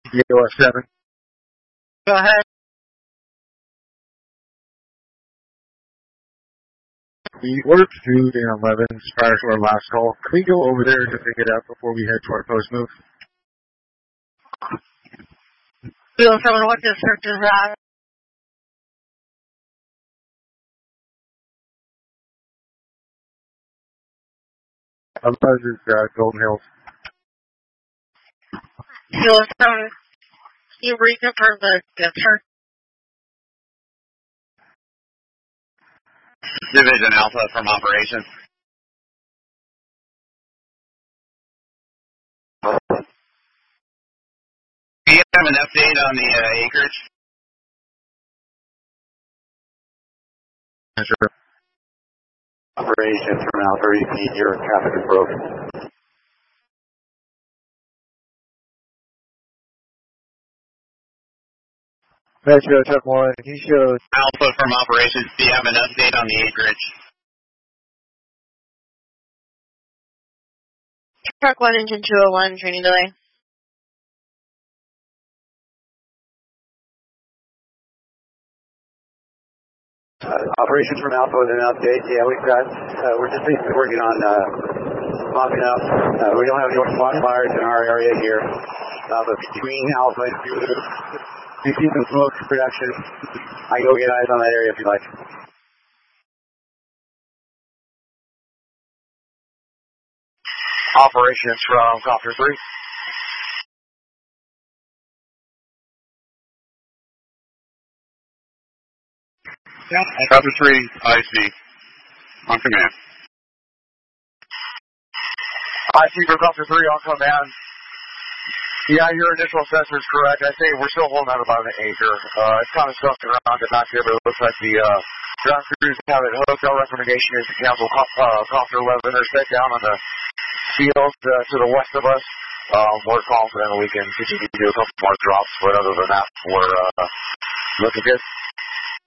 DOS 7. Go ahead. We worked through the 11 prior to our last call. Can we go over there to pick it up before we head to our post move? Kilo 7, what district is that? I'm sorry, this is Golden Hills. Kilo 7, can you reconfirm the district? Division Alpha from operations. Do you have an update on the acreage? Sure. Operations from Alpha, repeat, your traffic is broken. Metro Truck 1, can you show Alpha from operations, do you have an update on the acreage? Truck 1, engine 201, training delay. Operations from Alpha with an update. Yeah, we're just basically working on mopping up. We don't have any spot fires in our area here. But between Alpha and we see some smoke production. I can go get eyes on that area if you like. operations from Copter 3? Yeah, Copter 3, I see. On command. I see for Copter 3 on command. Yeah, your initial assessment is correct. I say we're still holding out about an acre. It's kind of sucking around the map here, but it looks like the ground crews have it hooked. Our recommendation is to cancel Copter 11 or set down on the field to the west of us. We're confident we can continue to do a couple more drops, but other than that, we're looking good.